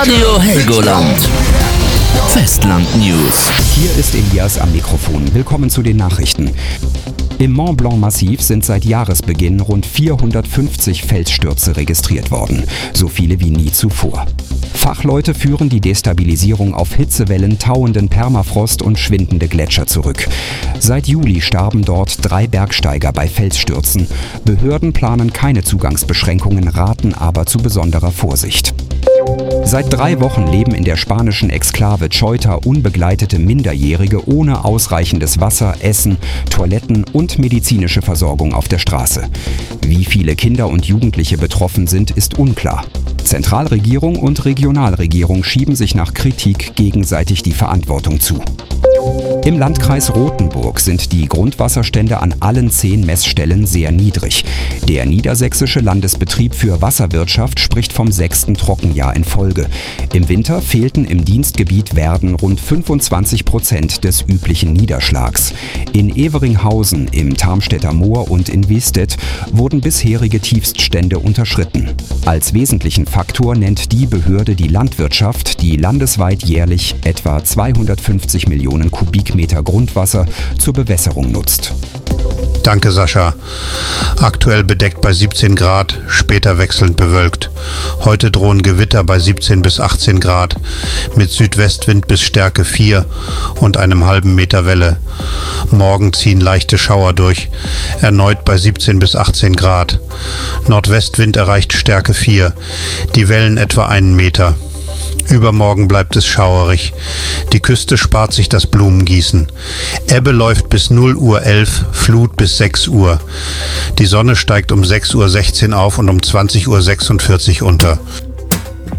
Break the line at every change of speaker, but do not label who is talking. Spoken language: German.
Radio Helgoland. Festland News.
Hier ist Elias am Mikrofon. Willkommen zu den Nachrichten. Im Mont Blanc-Massiv sind seit Jahresbeginn rund 450 Felsstürze registriert worden. So viele wie nie zuvor. Fachleute führen die Destabilisierung auf Hitzewellen, tauenden Permafrost und schwindende Gletscher zurück. Seit Juli starben dort 3 Bergsteiger bei Felsstürzen. Behörden planen keine Zugangsbeschränkungen, raten aber zu besonderer Vorsicht. Seit 3 Wochen leben in der spanischen Exklave Ceuta unbegleitete Minderjährige ohne ausreichendes Wasser, Essen, Toiletten und medizinische Versorgung auf der Straße. Wie viele Kinder und Jugendliche betroffen sind, ist unklar. Zentralregierung und Regionalregierung schieben sich nach Kritik gegenseitig die Verantwortung zu. Im Landkreis Rothenburg sind die Grundwasserstände an allen 10 Messstellen sehr niedrig. Der Niedersächsische Landesbetrieb für Wasserwirtschaft spricht vom 6. Trockenjahr in Folge. Im Winter fehlten im Dienstgebiet Werden rund 25% des üblichen Niederschlags. In Everinghausen, im Tarmstädter Moor und in Westedt wurden bisherige Tiefststände unterschritten. Als wesentlichen Faktor nennt die Behörde die Landwirtschaft, die landesweit jährlich etwa 250 Millionen Kubikmeter Grundwasser zur Bewässerung nutzt.
Danke, Sascha. Aktuell bedeckt bei 17 Grad, später wechselnd bewölkt. Heute drohen Gewitter bei 17 bis 18 Grad mit Südwestwind bis Stärke 4 und einem halben Meter Welle. Morgen ziehen leichte Schauer durch, erneut bei 17 bis 18 Grad. Nordwestwind erreicht Stärke 4, die Wellen etwa 1 Meter. Übermorgen bleibt es schauerig. Die Küste spart sich das Blumengießen. Ebbe läuft bis 0:11 Uhr, Flut bis 6 Uhr. Die Sonne steigt um 6:16 Uhr auf und um 20:46 Uhr unter.